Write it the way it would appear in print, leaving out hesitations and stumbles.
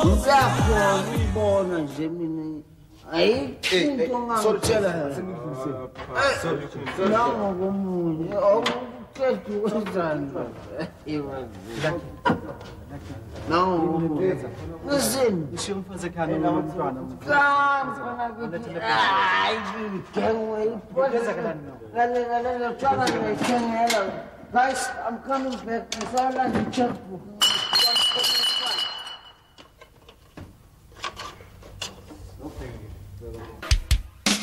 ngiyakhona ukubona nje mina ayikho into ongangitshela nangokomunye awuqeda ukwenzani nangokomunye listen Ushiye umfazi ekhaya nomntwana. hayi ngigengwe iphola ngale twana ngiyithengela guys I'm coming back ngisalanda i-checkbook